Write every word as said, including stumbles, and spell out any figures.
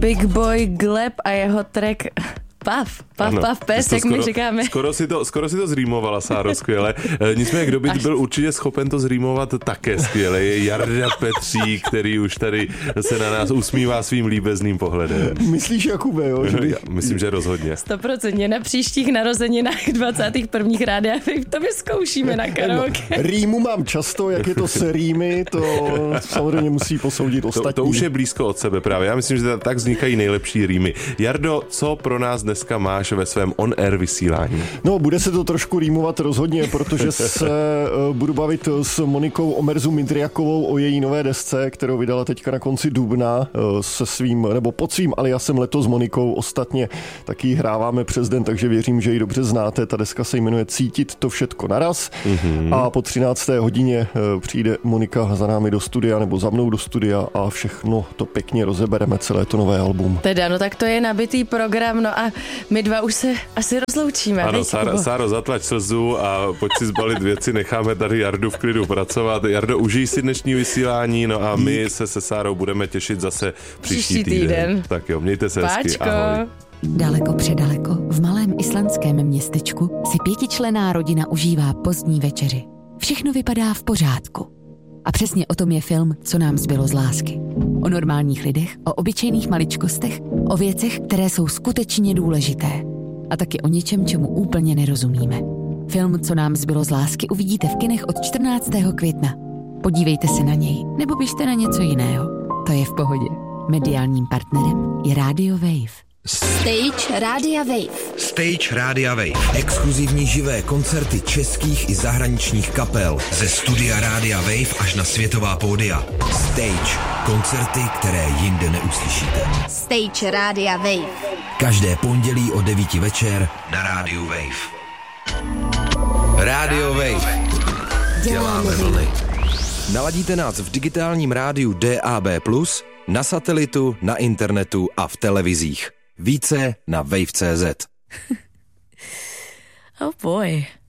Big Boy Gleb a jeho track Paf, paf, paf, pes, jak skoro, my říkáme. Skoro si to, skoro si to zrýmovala, Sáro, skvěle. E, nicméně, kdo by byl určitě schopen to zrýmovat také skvěle, je Jarda Petřík, který už tady se na nás usmívá svým líbezným pohledem. Myslíš, Jakube, jo? Že by... Já myslím, že rozhodně. Stoprocentně na příštích narozeninách dvacátých prvních Rádia Wave to vyzkoušíme na karaoke. No, rýmu mám často, jak je to s rýmy, to samozřejmě musí posoudit ostatní. To, to už je blízko od sebe právě. Já myslím, že tak vznikají nejlepší rýmy. Jardo, co pro nás dneska máš ve svém on-air vysílání? No, bude se to trošku rýmovat rozhodně, protože se uh, budu bavit s Monikou Omerzu Mindriakovou o její nové desce, kterou vydala teďka na konci dubna uh, se svým, nebo pod svým aliasem Leto s Monikou. Ostatně taky hráváme přes den, takže věřím, že ji dobře znáte. Ta deska se jmenuje Cítit to všetko naraz. Mm-hmm. A po třinácté hodině uh, přijde Monika za námi do studia, nebo za mnou do studia a všechno to pěkně rozebereme, celé to nové album. Teda, no tak to je nabitý program, no a my dva už se asi rozloučíme. Ano, Sáro, Sáro, zatlač slzu a pojď si zbalit věci, necháme tady Jardu v klidu pracovat. Jardo, užij si dnešní vysílání, no a my se se Sárou budeme těšit zase příští, příští týden. týden. Tak jo, mějte se hezky, ahoj. Daleko předaleko, v malém islandském městečku si pětičlenná rodina užívá pozdní večeři. Všechno vypadá v pořádku. A přesně o tom je film Co nám zbylo z lásky. O normálních lidech, o obyčejných maličkostech, o věcech, které jsou skutečně důležité. A taky o něčem, čemu úplně nerozumíme. Film Co nám zbylo z lásky uvidíte v kinech od čtrnáctého května. Podívejte se na něj, nebo běžte na něco jiného. To je v pohodě. Mediálním partnerem je Radio Wave. Stage Rádia Wave. Stage Rádia Wave. Exkluzivní živé koncerty českých i zahraničních kapel. Ze studia Rádia Wave až na světová pódia. Stage. Koncerty, které jinde neuslyšíte. Stage Rádia Wave. Každé pondělí od devíti večer na Rádiu Wave. Radio Wave. Děláme vlny. Naladíte nás v digitálním rádiu D A B plus, na satelitu, na internetu a v televizích. Více na wave tečka cé zet. Oh boy.